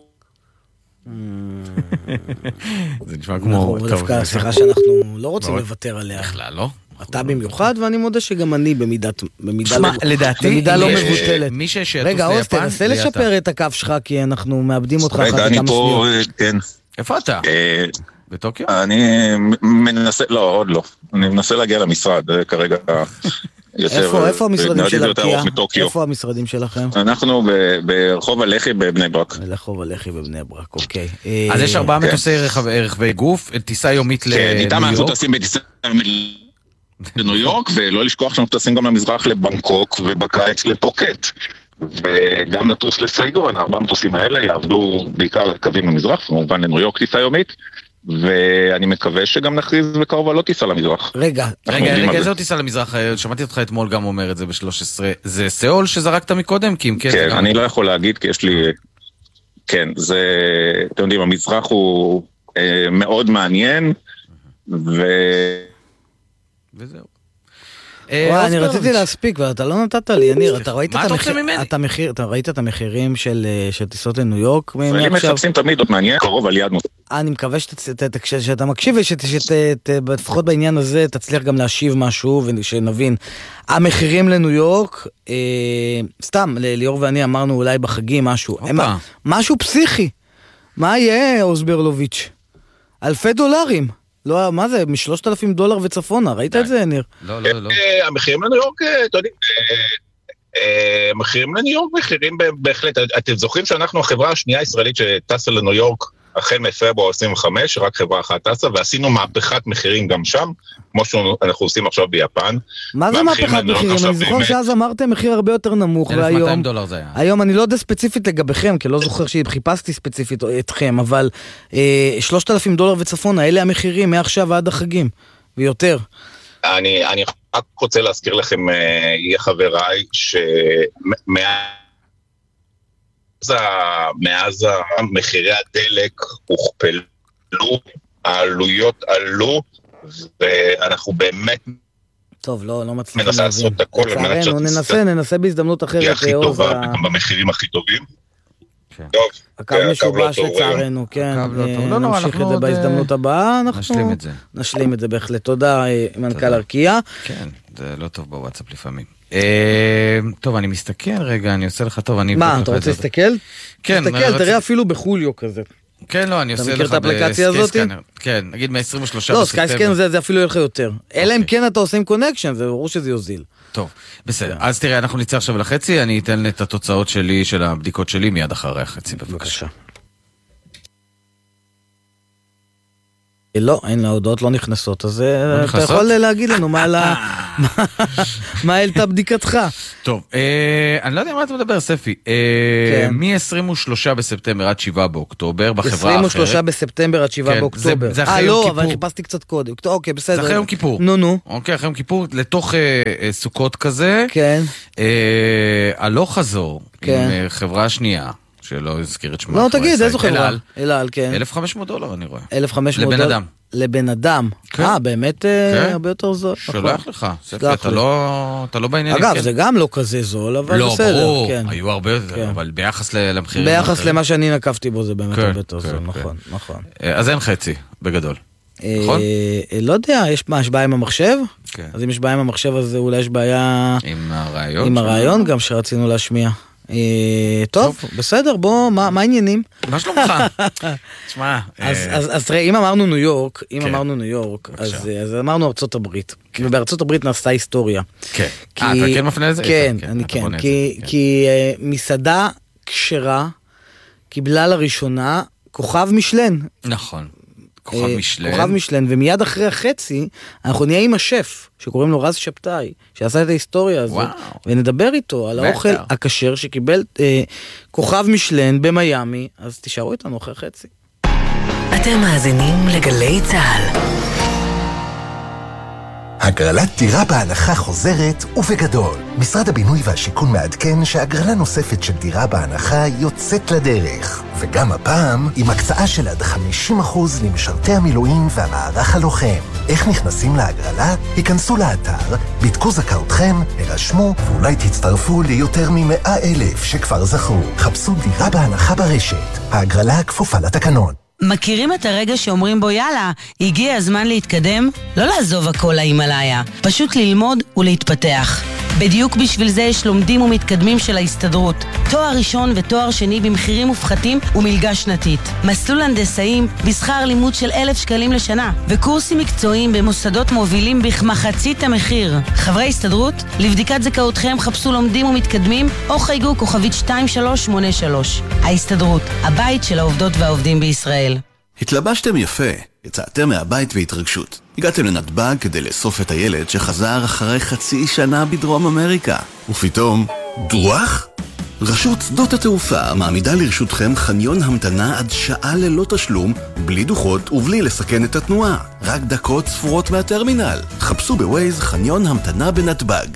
זה נשמע כמו... דווקא שיחה שאנחנו לא רוצים לוותר עליה. בכלל לא. אתה במיוחד, ואני מודה שגם אני במידה לא מבוטלת. רגע, עוז, תנסה לשפר את הקו שלך, כי אנחנו מאבדים אותך אחת רגע, אני פה, כן. איפה אתה? בטוקיו? אני מנסה, לא, עוד לא. אני מנסה להגיע למשרד, כרגע יותר... איפה המשרדים של ארקיע? איפה המשרדים שלכם? אנחנו ברחוב הלח"י בבני ברק. ברחוב הלח"י בבני ברק, אוקיי. אז יש ארבעה מטוסי רכבי גוף, טיסה יומית לניו יורק? כן, איתם אנחנו טסים בטיסה יומית לניו יורק, ולא לשכוח שאנחנו טסים גם למזרח לבנקוק, ובקיץ לפוקט. וגם לטוס לסייגון, ארבעה מטוסים האלה יעבדו בעיקר קווים למזרח, כמובן לניו יורק טיסה יומית, ואני מקווה שגם נכריז בקרוב על לא טיסה למזרח. רגע, רגע, רגע, איזה לא טיסה למזרח? שמעתי אותך אתמול גם אומר את זה ב-שלוש עשרה. זה סאול שזרקת מקודם? כן, אני לא יכול להגיד, כי יש לי... כן, זה... אתם יודעים, המזרח הוא מאוד מעניין, ו... וזהו. אני רציתי להספיק, ואתה לא נתת לי, יניר, אתה ראית את המחירים של טיסות לניו יורק? ישראלים מחפשים תמיד עוד מעניין, קרוב על יד נוסף. אני מקווה שאתה מקשיב, ושלפחות בעניין הזה תצליח גם להשיב משהו, ושנבין. המחירים לניו יורק, סתם, ליאור ואני אמרנו אולי בחגים משהו, משהו פסיכי. מה יהיה, עוז ברלוביץ'? אלפי דולרים. לא, מה זה? משלושת אלפים דולר וצפונה, ראית את זה, ניר? לא, לא, לא. המחירים לניו יורק, אתה יודע, המחירים לניו יורק מחירים בהחלט, אתם זוכרים שאנחנו החברה השנייה הישראלית שטסה לניו יורק, החל מפברואר עשרים וחמש, רק חברה אחת טסה, ועשינו מהפכת מחירים גם שם, כמו שאנחנו עושים עכשיו ביפן. מה זה מהפכת מחירים? אני זוכר שאז אמרתם מחיר הרבה יותר נמוך, אלף ומאתיים דולר זה היה. היום אני לא יודע ספציפית לגביכם, כי לא זוכר שחיפשתי ספציפית אתכם, אבל שלושת אלפים דולר וצפון, האלה המחירים מעכשיו עד החגים, ויותר. אני רק רוצה להזכיר לכם, יהיה חבריי, שמה... מאז מחירי הדלק הוכפלו, העלויות עלו, ואנחנו באמת טוב, לא, לא מצליחים מנסה לעשות את הכל, לצערנו, ננסה, ננסה בהזדמנות אחרת. היא הכי טובה, גם במחירים הכי טובים. טוב, הקו משובש לצערנו, כן, נמשיך את זה בהזדמנות הבאה, אנחנו נשלים את זה בהחלט. תודה, מנכ"ל ארקיע. כן, זה לא טוב בוואטסאפ לפעמים. טוב, אני מסתכל רגע, אני עושה לך טוב, אני... מה, אתה רוצה להסתכל? כן. תסתכל, תראה אפילו בחוליו כזה. כן, לא, אני עושה לך... אתה מכיר את האפליקציה הזאת? כן, נגיד מ-עשרים ושלושה לא, סקייסקן זה אפילו יהיה לך יותר. אלא אם כן אתה עושה עם קונקשן, זה ברור שזה יוזיל. טוב, בסדר. אז תראה, אנחנו נצא עכשיו לחצי, אני אתן את התוצאות שלי, של הבדיקות שלי, מיד אחרי החצי, בבקשה. לא, אין לה, הודעות לא נכנסות, אז אתה יכול להגיד לנו מה העלתה בדיקתך. טוב, אני לא יודע מה אתה מדבר, ספי. מ-עשרים ושלושה בספטמבר עד שבעה באוקטובר, בחברה האחרת. עשרים ושלושה בספטמבר עד שבעה באוקטובר. אה, לא, אבל חיפשתי קצת קודם. אוקיי, בסדר. זה אחרי יום כיפור. נו, נו. אוקיי, אחרי יום כיפור, לתוך סוכות כזה. כן. הלוך חזור, עם חברה שנייה. שלא הזכיר את שמה. לא, תגיד, איזו חברה? אלעל, כן. אלף וחמש מאות דולר, אני רואה. אלף וחמש מאות דולר? לבן אדם. לבן אדם. אה, באמת הרבה יותר זול. שולח לך. אתה לא בעניינים. אגב, זה גם לא כזה זול, אבל בסדר. לא, ברור, היו הרבה יותר, אבל ביחס למחירים. ביחס למה שאני נקפתי בו, זה באמת הרבה יותר זול, נכון, נכון. אז אין חצי, בגדול. נכון? לא יודע, יש בעיה עם המחשב? אז אם יש בעיה עם המחשב, אז אולי יש בעיה... עם הרעיון? עם הרעיון גם שרצינו להשמיע. טוב, בסדר, בוא, מה העניינים? מה שלומך? תשמע. אז תראה, אם אמרנו ניו יורק, אם אמרנו ניו יורק, אז אמרנו ארצות הברית. ובארצות הברית נעשתה היסטוריה. כן. אה, אתה כן מפנה לזה? כן, אני כן. כי מסעדה כשרה קיבלה לראשונה כוכב משלן. נכון. כוכב משלן. כוכב משלן, ומיד אחרי החצי, אנחנו נהיה עם השף, שקוראים לו רז שבתאי, שעשה את ההיסטוריה הזאת, ונדבר איתו על האוכל הכשר שקיבל אה, כוכב משלן במיימי, אז תישארו איתנו אחרי חצי. אתם מאזינים לגלי צהל. הגרלת דירה בהנחה חוזרת ובגדול. משרד הבינוי והשיכון מעדכן שהגרלה נוספת של דירה בהנחה יוצאת לדרך. וגם הפעם עם הקצאה של עד חמישים אחוז למשרתי המילואים והמערך הלוחם. איך נכנסים להגרלה? היכנסו לאתר, בדקו זכאותכם, הרשמו ואולי תצטרפו ליותר ממאה אלף שכבר זכו. חפשו דירה בהנחה ברשת. ההגרלה כפופה לתקנון. מכירים את הרגע שאומרים בו יאללה, הגיע הזמן להתקדם? לא לעזוב הכל להימלאיה, פשוט ללמוד ולהתפתח. בדיוק בשביל זה יש לומדים ומתקדמים של ההסתדרות. תואר ראשון ותואר שני במחירים מופחתים ומלגה שנתית. מסלול הנדסאים בשכר לימוד של אלף שקלים לשנה. וקורסים מקצועיים במוסדות מובילים בכמחצית המחיר. חברי הסתדרות, לבדיקת זכאותכם חפשו לומדים ומתקדמים או חייגו כוכבית שתיים שלוש שמונה שלוש. ההסתדרות, הבית של העובדות והעובדים בישראל. התלבשתם יפה, יצאתם מהבית בהתרגשות. הגעתם לנתב"ג כדי לאסוף את הילד שחזר אחרי חצי שנה בדרום אמריקה. ופתאום, דרוח? רשות שדות התעופה מעמידה לרשותכם חניון המתנה עד שעה ללא תשלום, בלי דוחות ובלי לסכן את התנועה. רק דקות ספורות מהטרמינל. חפשו בווייז חניון המתנה בנתב"ג.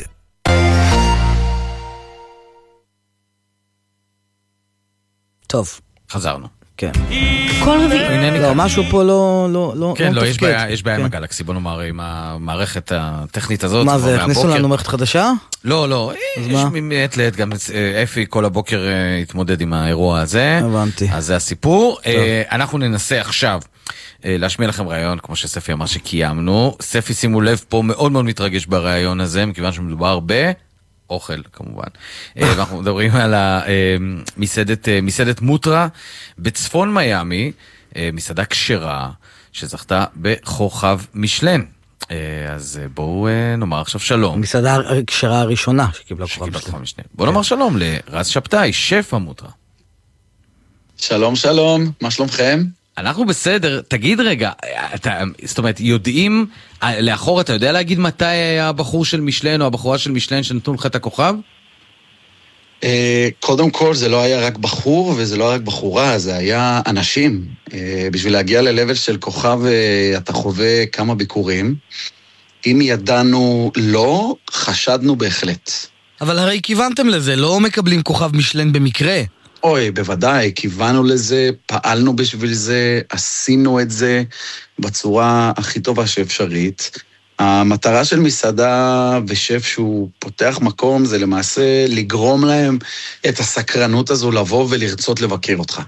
טוב. חזרנו. כן. כל רביעי. לא, משהו פה לא, לא, לא, כן, לא, יש בעיה, יש בעיה עם הגלקסי, בוא נאמר, עם המערכת הטכנית הזאת. מה זה, הכניסו לנו מערכת חדשה? לא, לא, יש מעת לעת, גם אפי כל הבוקר התמודד עם האירוע הזה. הבנתי. אז זה הסיפור. אנחנו ננסה עכשיו להשמיע לכם רעיון, כמו שספי אמר שקיימנו. ספי, שימו לב, פה מאוד מאוד מתרגש ברעיון הזה, מכיוון שמדובר ב... אוכל, כמובן. ואנחנו מדברים על המסעדת, מסעדת מוטרה בצפון מיימי, מסעדה כשרה שזכתה בכוכב משלן. אז בואו נאמר עכשיו שלום. מסעדה כשרה הראשונה שקיבלה כוכב משלן. בואו נאמר שלום לרז שבתאי, שף המוטרה. שלום, שלום, מה שלומכם? אנחנו בסדר, תגיד רגע, אתה, זאת אומרת, יודעים, לאחור אתה יודע להגיד מתי היה הבחור של משלן או הבחורה של משלן שנתנו לך את הכוכב? קודם כל זה לא היה רק בחור וזה לא היה רק בחורה, זה היה אנשים. בשביל להגיע ללבל של כוכב אתה חווה כמה ביקורים. אם ידענו לא, חשדנו בהחלט. אבל הרי כיוונתם לזה, לא מקבלים כוכב משלן במקרה. אוי, בוודאי, כיוונו לזה, פעלנו בשביל זה, עשינו את זה בצורה הכי טובה שאפשרית. המטרה של מסעדה ושף שהוא פותח מקום זה למעשה לגרום להם את הסקרנות הזו לבוא ולרצות לבקר אותך.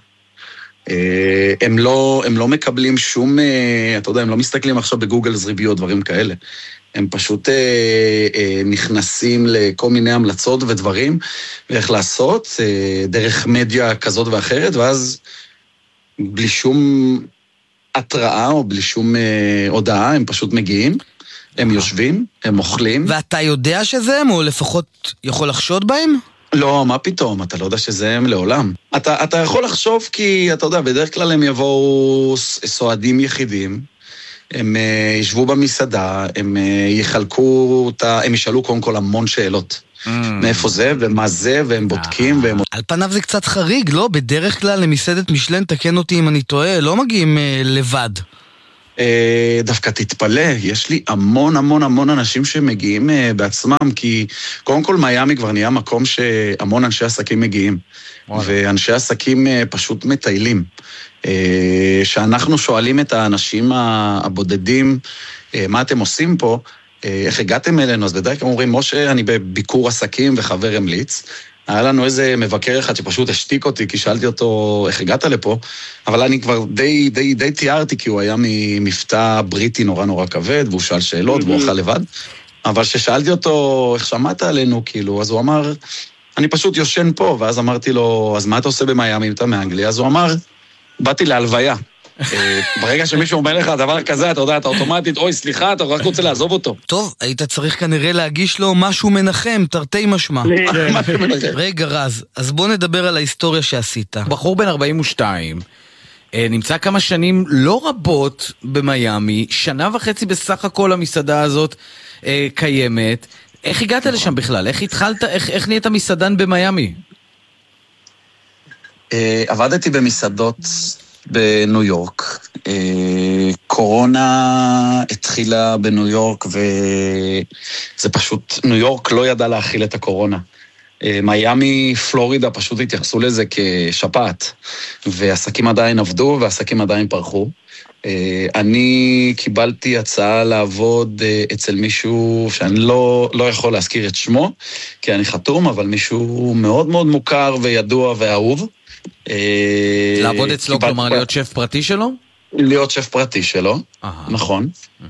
הם לא, הם לא מקבלים שום, אתה יודע, הם לא מסתכלים עכשיו בגוגל זריביות, דברים כאלה. הם פשוט אה, אה, נכנסים לכל מיני המלצות ודברים, ואיך לעשות, אה, דרך מדיה כזאת ואחרת, ואז בלי שום התראה או בלי שום אה, הודעה, הם פשוט מגיעים, הם יושבים, הם אוכלים. ואתה יודע שזה הם, או לפחות יכול לחשוד בהם? לא, מה פתאום, אתה לא יודע שזה הם לעולם. אתה, אתה יכול לחשוב כי, אתה יודע, בדרך כלל הם יבואו סועדים יחידים, הם uh, ישבו במסעדה, הם uh, יחלקו אותה, הם ישאלו קודם כל המון שאלות. Mm. מאיפה זה ומה זה, והם בודקים. והם... על פניו זה קצת חריג, לא? בדרך כלל למסעדת משלן, תקן אותי אם אני טועה, לא מגיעים uh, לבד. Uh, דווקא תתפלא, יש לי המון המון המון אנשים שמגיעים uh, בעצמם, כי קודם כל מיאמי כבר נהיה מקום שהמון אנשי עסקים מגיעים, וואלה. ואנשי עסקים uh, פשוט מטיילים. שאנחנו שואלים את האנשים הבודדים, מה אתם עושים פה, איך הגעתם אלינו, אז בדרך כלל אומרים, משה, אני בביקור עסקים וחבר המליץ, היה לנו איזה מבקר אחד שפשוט השתיק אותי, כי שאלתי אותו איך הגעת לפה, אבל אני כבר די, די, די תיארתי, כי הוא היה ממבטא בריטי נורא נורא כבד, והוא שאל שאלות, והוא אוכל לבד, אבל ששאלתי אותו, איך שמעת עלינו, כאילו, אז הוא אמר, אני פשוט יושן פה, ואז אמרתי לו, אז מה אתה עושה במיאמי אם אתה מאנגליה? אז הוא אמר, באתי להלוויה. ברגע שמישהו אומר לך דבר כזה, אתה יודע, אתה אוטומטית, אוי, סליחה, אתה רק רוצה לעזוב אותו. טוב, היית צריך כנראה להגיש לו משהו מנחם, תרתי משמע. רגע, רז, אז בוא נדבר על ההיסטוריה שעשית. בחור בן ארבעים ושתיים, נמצא כמה שנים לא רבות במיאמי, שנה וחצי בסך הכל המסעדה הזאת קיימת. איך הגעת לשם בכלל? איך התחלת, איך נהיית מסעדן במיאמי? עבדתי במסעדות בניו יורק. קורונה התחילה בניו יורק, וזה פשוט, ניו יורק לא ידע להכיל את הקורונה. מיאמי, פלורידה פשוט התייחסו לזה כשפעת, ועסקים עדיין עבדו ועסקים עדיין פרחו. אני קיבלתי הצעה לעבוד אצל מישהו שאני לא, לא יכול להזכיר את שמו, כי אני חתום, אבל מישהו מאוד מאוד מוכר וידוע ואהוב. לעבוד אצלו, כלומר להיות שף פרטי שלו? להיות שף פרטי שלו, נכון.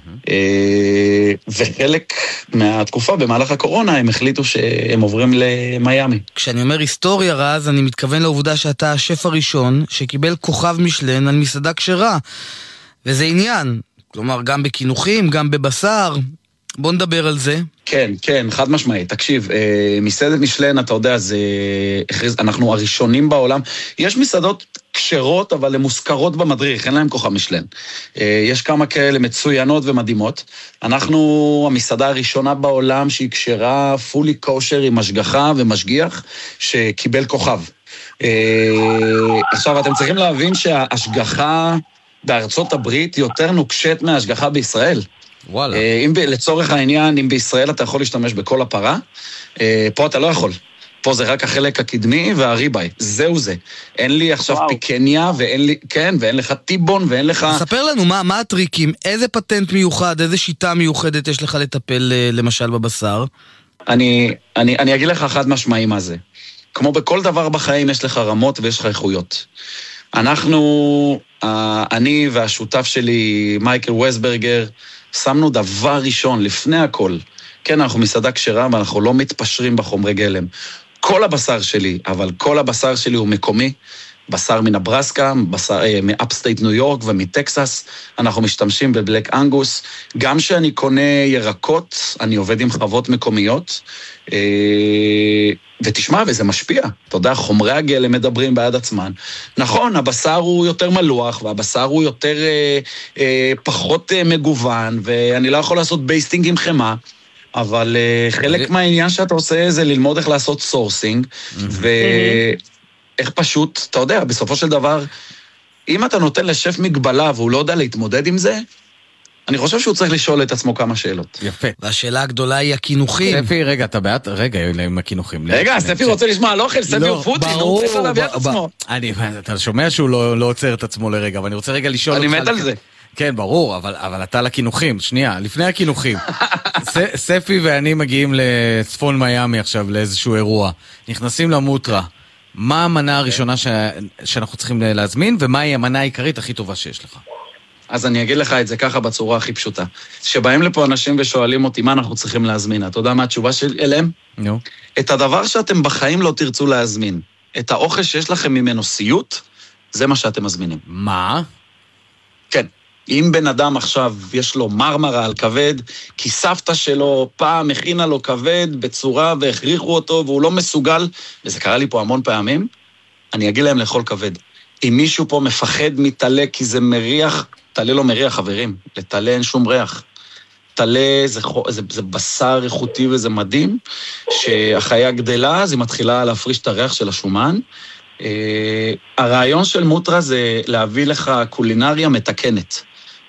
וחלק מהתקופה במהלך הקורונה הם החליטו שהם עוברים למיאמי. כשאני אומר היסטוריה רז, אני מתכוון לעובדה שאתה השף הראשון שקיבל כוכב משלן על מסעדה כשרה, וזה עניין, כלומר גם בכינוחים, גם בבשר. בוא נדבר על זה. כן, כן, חד משמעית. תקשיב, מסעדת משלן, אתה יודע, זה, אנחנו הראשונים בעולם. יש מסעדות כשרות, אבל הן מוזכרות במדריך, אין להם כוכב משלן. יש כמה כאלה מצוינות ומדהימות. אנחנו המסעדה הראשונה בעולם שהיא כשרה פולי קושר עם השגחה ומשגיח, שקיבל כוכב. עכשיו, אתם צריכים להבין שההשגחה בארצות הברית יותר נוקשת מההשגחה בישראל. וואלה. אם לצורך העניין, אם בישראל אתה יכול להשתמש בכל הפרה, פה אתה לא יכול. פה זה רק החלק הקדמי והריבאי. זהו זה. אין לי עכשיו וואו. פיקניה, ואין לי, כן, ואין לך טיבון, ואין לך... ספר לנו מה, מה הטריקים, איזה פטנט מיוחד, איזה שיטה מיוחדת יש לך לטפל למשל בבשר? אני, אני, אני אגיד לך חד משמעי מה זה. כמו בכל דבר בחיים יש לך רמות ויש לך איכויות. אנחנו, אני והשותף שלי, מייקל וסברגר, שמנו דבר ראשון, לפני הכל. כן, אנחנו מסעדה כשרה, ואנחנו לא מתפשרים בחומרי גלם. כל הבשר שלי, אבל כל הבשר שלי הוא מקומי, בשר מנברסקה, בשר, אה, מאפסטייט ניו יורק ומטקסס, אנחנו משתמשים בבלק אנגוס. גם שאני קונה ירקות, אני עובד עם חוות מקומיות, אה, ותשמע, וזה משפיע. אתה יודע, חומרי הגלם מדברים בעד עצמן. נכון, הבשר הוא יותר מלוח, והבשר הוא יותר אה, אה, פחות אה, מגוון, ואני לא יכול לעשות בייסטינג עם חמה, אבל uh, חלק מהעניין שאתה עושה זה ללמוד איך לעשות סורסינג, ואיך פשוט, אתה יודע, בסופו של דבר, אם אתה נותן לשף מגבלה והוא לא יודע להתמודד עם זה, אני חושב שהוא צריך לשאול את עצמו כמה שאלות. יפה. והשאלה הגדולה היא הכינוחים. ספי, רגע, אתה בעד? רגע, עם הכינוחים. רגע, ספי רוצה לשמוע על אוכל, ספי הוא פוטין, הוא רוצה להביא את עצמו. אתה שומע שהוא לא עוצר את עצמו לרגע, אבל אני רוצה רגע לשאול אותך... אני מת על זה. כן, ברור, אבל, אבל אתה לכינוחים, שנייה, לפני הכינוחים. ספי ואני מגיעים לצפון מיאמי עכשיו לאיזשהו אירוע. נכנסים למוטרה. מה המנה הראשונה ש... שאנחנו צריכים להזמין, ומהי המנה העיקרית הכי טובה שיש לך? אז אני אגיד לך את זה ככה בצורה הכי פשוטה. שבאים לפה אנשים ושואלים אותי מה אנחנו צריכים להזמין. אתה יודע מה התשובה של אליהם? נו. את הדבר שאתם בחיים לא תרצו להזמין. את האוכל שיש לכם ממנו סיוט, זה מה שאתם מזמינים. מה? כן. אם בן אדם עכשיו יש לו מרמרה על כבד, כי סבתא שלו פעם הכינה לו כבד בצורה והכריחו אותו והוא לא מסוגל, וזה קרה לי פה המון פעמים, אני אגיד להם לאכול כבד. אם מישהו פה מפחד מתלה כי זה מריח, תלה לו מריח, חברים. לתלה אין שום ריח. תלה זה, זה, זה בשר איכותי וזה מדהים, שהחיה גדלה, אז היא מתחילה להפריש את הריח של השומן. Uh, הרעיון של מוטרה זה להביא לך קולינריה מתקנת.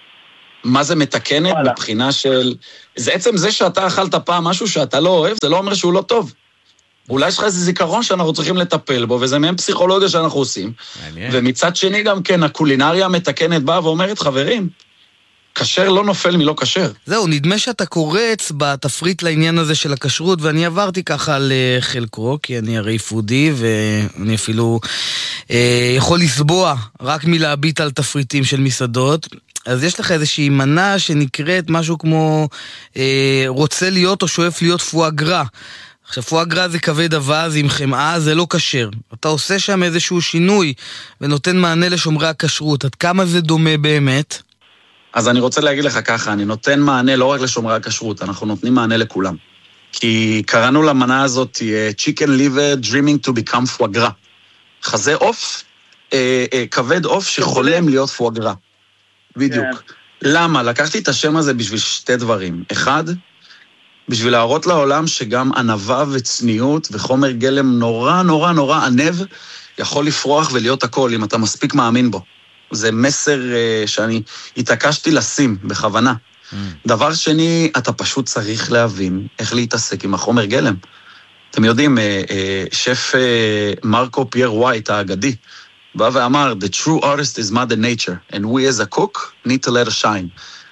מה זה מתקנת? וואלה. מבחינה של... זה עצם זה שאתה אכלת פעם משהו שאתה לא אוהב, זה לא אומר שהוא לא טוב. אולי יש לך איזה זיכרון שאנחנו צריכים לטפל בו, וזה מהם פסיכולוגיה שאנחנו עושים. מעניין. ומצד שני גם כן, הקולינריה המתקנת באה ואומרת, חברים, כשר לא נופל מלא כשר. זהו, נדמה שאתה קורץ בתפריט לעניין הזה של הכשרות, ואני עברתי ככה לחלקו, כי אני הרי פודי, ואני אפילו אה, יכול לסבוע רק מלהביט על תפריטים של מסעדות. אז יש לך איזושהי מנה שנקראת משהו כמו אה, רוצה להיות או שואף להיות פואגרה. עכשיו, פואגרה זה כבד אווז עם חמאה, זה לא כשר. אתה עושה שם איזשהו שינוי ונותן מענה לשומרי הכשרות. עד כמה זה דומה באמת? אז אני רוצה להגיד לך ככה, אני נותן מענה לא רק לשומרי הכשרות, אנחנו נותנים מענה לכולם. כי קראנו למנה הזאת Chicken Liver Dreaming to Become Foie Gras. חזה עוף, אה, אה, כבד עוף שחולם להיות פואגרה. בדיוק. Yeah. למה? לקחתי את השם הזה בשביל שתי דברים. אחד, בשביל להראות לעולם שגם ענווה וצניעות וחומר גלם נורא נורא נורא ענב יכול לפרוח ולהיות הכל אם אתה מספיק מאמין בו. זה מסר uh, שאני התעקשתי לשים בכוונה. Mm. דבר שני, אתה פשוט צריך להבין איך להתעסק עם החומר גלם. אתם יודעים, uh, uh, שף uh, מרקו פייר ווייט האגדי, בא ואמר, the true artist is mother nature, and we as a cook need to let her shine.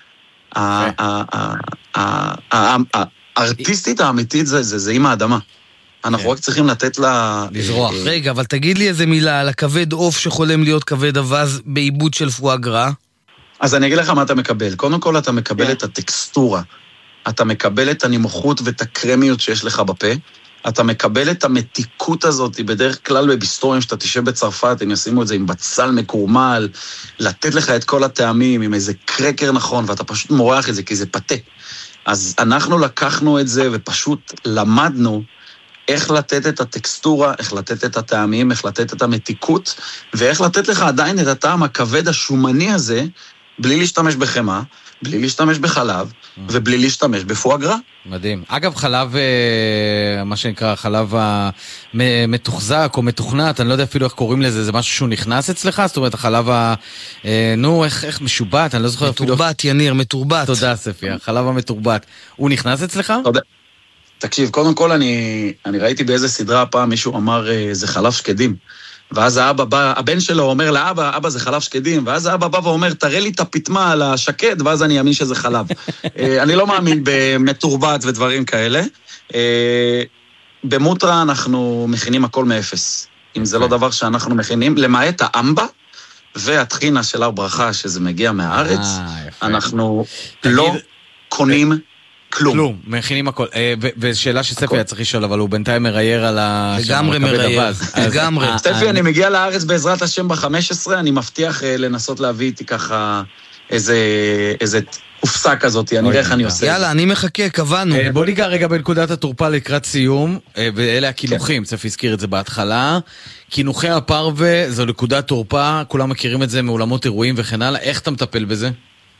הארטיסטית האמיתית זה עם האדמה. אנחנו רק צריכים לתת לה... לזרוח. רגע, אבל תגיד לי איזה מילה על הכבד עוף שחולם להיות כבד אווז בעיבוד של פואגרה. אז אני אגיד לך מה אתה מקבל. קודם כל אתה מקבל את הטקסטורה. אתה מקבל את הנמוכות ואת הקרמיות שיש לך בפה. אתה מקבל את המתיקות הזאת, בדרך כלל בביסטורים שאתה תשב בצרפת, הם ישימו את זה עם בצל מקורמל, לתת לך את כל הטעמים, עם איזה קרקר נכון, ואתה פשוט מורח את זה, כי זה פתה. אז אנחנו לקחנו את זה ופשוט למדנו איך לתת את הטקסטורה, איך לתת את הטעמים, איך לתת את המתיקות, ואיך לתת לך עדיין את הטעם הכבד השומני הזה, בלי להשתמש בחמה, בלי להשתמש בחלב, ובלי להשתמש בפואגרה. מדהים. אגב, חלב, מה שנקרא, חלב המתוחזק או מתוכנת, אני לא יודע אפילו איך קוראים לזה, זה משהו שהוא נכנס אצלך? זאת אומרת, החלב ה... נו, איך, איך משובט? אני לא זוכר אפילו... מתורבת, יניר, מתורבת. תודה, ספי, החלב המתורבת. הוא נכנס אצלך? תודה. תקשיב, קודם כל אני, אני ראיתי באיזה סדרה פעם מישהו אמר, זה חלב שקדים. ואז האבא בא, הבן שלו אומר לאבא, אבא זה חלב שקדים, ואז האבא בא ואומר, תראה לי את הפתמה על השקד, ואז אני אאמין שזה חלב. אני לא מאמין במתורבת ודברים כאלה. במוטרה אנחנו מכינים הכל מאפס. אם זה לא דבר שאנחנו מכינים, למעט האמבה והטחינה של הר ברכה, שזה מגיע מהארץ, אנחנו לא קונים כלום. כלום, מכינים הכל. ושאלה שספי היה צריך לשאול, אבל הוא בינתיים מראייר על ה... לגמרי מראייר, לגמרי. ספי, אני מגיע לארץ בעזרת השם ב-חמש עשרה, אני מבטיח לנסות להביא איתי ככה איזה תופסה כזאת, אני אראה איך אני עושה. יאללה, אני מחכה, קבענו. בוא ניגע רגע בנקודת התורפה לקראת סיום, ואלה הכינוחים, ספי הזכיר את זה בהתחלה. כינוחי הפרווה, זו נקודת תורפה, כולם מכירים את זה מאולמות אירועים וכן הלאה, איך אתה מטפל בזה?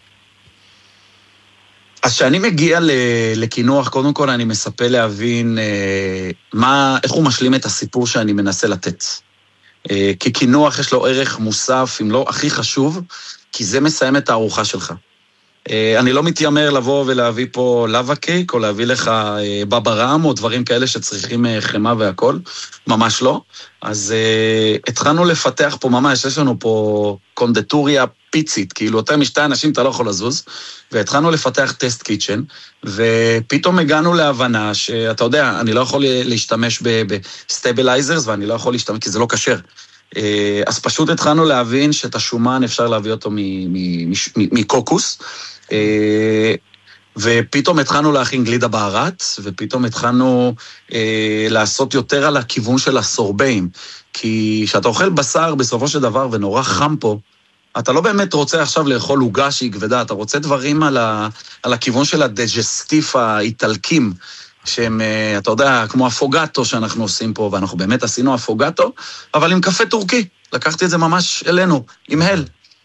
אז כשאני מגיע לכינוח, קודם כל אני מספר להבין אה, מה, איך הוא משלים את הסיפור שאני מנסה לתת. אה, כי כינוח יש לו ערך מוסף, אם לא הכי חשוב, כי זה מסיים את הארוחה שלך. אני לא מתיימר לבוא ולהביא פה לava cake, או להביא לך בברם, או דברים כאלה שצריכים חמה והכל, ממש לא. אז התחלנו לפתח פה ממש, יש לנו פה קונדטוריה פיצית, כאילו יותר משתי אנשים אתה לא יכול לזוז, והתחלנו לפתח טסט קיצ'ן, ופתאום הגענו להבנה שאתה יודע, אני לא יכול להשתמש בסטייבלייזרס, ואני לא יכול להשתמש, כי זה לא קשר. אז פשוט התחלנו להבין שאת השומן אפשר להביא אותו מקוקוס, ופתאום התחלנו להכין גלידה בערת, ופתאום התחלנו לעשות יותר על הכיוון של הסורביים, כי כשאתה אוכל בשר בסופו של דבר ונורא חם פה, אתה לא באמת רוצה עכשיו לאכול עוגה שהיא כבדה, אתה רוצה דברים על, ה, על הכיוון של הדג'סטיף האיטלקים, שהם, אתה יודע, כמו אפוגטו שאנחנו עושים פה, ואנחנו באמת עשינו אפוגטו, אבל עם קפה טורקי. לקחתי את זה ממש אלינו, עם הל.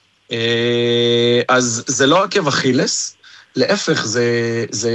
אז זה לא עקב אכילס, להפך, זה, זה,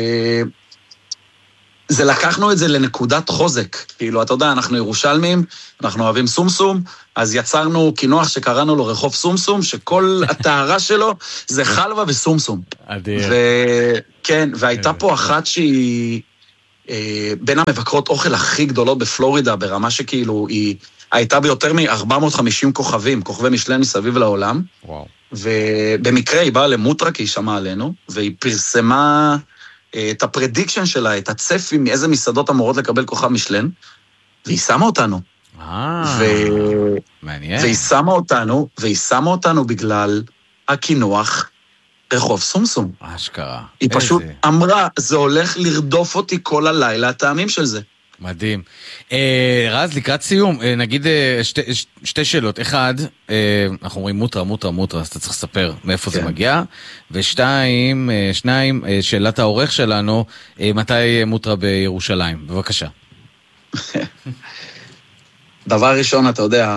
זה לקחנו את זה לנקודת חוזק. כאילו, אתה יודע, אנחנו ירושלמים, אנחנו אוהבים סומסום, אז יצרנו כינוח שקראנו לו רחוב סומסום, שכל הטהרה שלו זה חלווה וסומסום. אדיר. כן, והייתה פה אחת שהיא בין המבקרות אוכל הכי גדולות בפלורידה, ברמה שכאילו היא הייתה ביותר מ-ארבע מאות וחמישים כוכבים, כוכבי משלן מסביב לעולם. וואו. ובמקרה היא באה למוטרה, כי היא שמעה עלינו, והיא פרסמה את הפרדיקשן שלה, את הצפי מאיזה מסעדות אמורות לקבל כוכב משלן, והיא שמה אותנו. אה, מעניין. והיא שמה אותנו, והיא שמה אותנו בגלל הכינוח רחוב סומסום. אשכרה. היא פשוט אמרה, זה הולך לרדוף אותי כל הלילה, הטעמים של זה. מדהים. רז, לקראת סיום, נגיד שתי שאלות. אחד, אנחנו אומרים מוטרה, מוטרה, מוטרה, אז אתה צריך לספר מאיפה זה מגיע. ושתיים, שניים, שאלת העורך שלנו, מתי מוטרה בירושלים? בבקשה. דבר ראשון, אתה יודע,